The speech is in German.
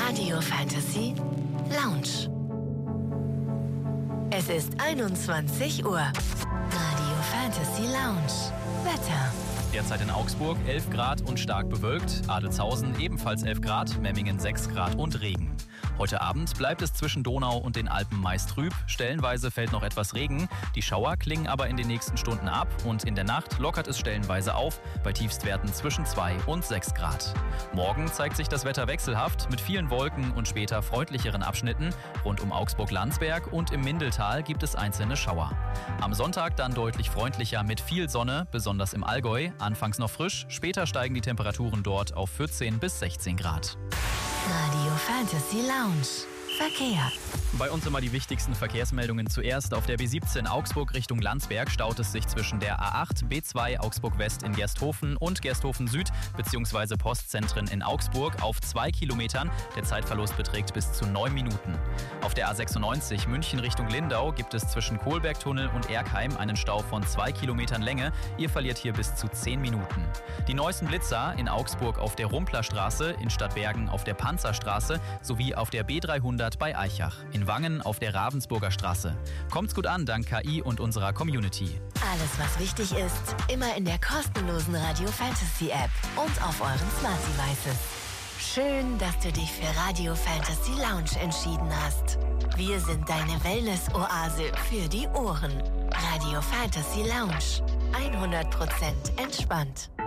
Radio Fantasy Lounge. Es ist 21 Uhr. Radio Fantasy Lounge. Wetter. Derzeit in Augsburg 11 Grad und stark bewölkt. Adelzhausen ebenfalls 11 Grad, Memmingen 6 Grad und Regen. Heute Abend bleibt es zwischen Donau und den Alpen meist trüb. Stellenweise fällt noch etwas Regen. Die Schauer klingen aber in den nächsten Stunden ab und in der Nacht lockert es stellenweise auf, bei Tiefstwerten zwischen 2 und 6 Grad. Morgen zeigt sich das Wetter wechselhaft mit vielen Wolken und später freundlicheren Abschnitten. Rund um Augsburg-Landsberg und im Mindeltal gibt es einzelne Schauer. Am Sonntag dann deutlich freundlicher mit viel Sonne, besonders im Allgäu. Anfangs noch frisch, später steigen die Temperaturen dort auf 14 bis 16 Grad. Radio Fantasy Lounge. Verkehr. Bei uns immer die wichtigsten Verkehrsmeldungen zuerst. Auf der B17 Augsburg Richtung Landsberg staut es sich zwischen der A8, B2 Augsburg West in Gersthofen und Gersthofen Süd bzw. Postzentren in Augsburg auf 2 Kilometern. Der Zeitverlust beträgt bis zu 9 Minuten. Auf der A96 München Richtung Lindau gibt es zwischen Kohlbergtunnel und Erkheim einen Stau von 2 Kilometern Länge. Ihr verliert hier bis zu 10 Minuten. Die neuesten Blitzer in Augsburg auf der Rumplerstraße, in Stadtbergen auf der Panzerstraße sowie auf der B300 bei Eichach. In Wangen auf der Ravensburger Straße. Kommt's gut an, dank KI und unserer Community. Alles, was wichtig ist, immer in der kostenlosen Radio Fantasy App und auf euren Smart Devices. Schön, dass du dich für Radio Fantasy Lounge entschieden hast. Wir sind deine Wellness-Oase für die Ohren. Radio Fantasy Lounge. 100% entspannt.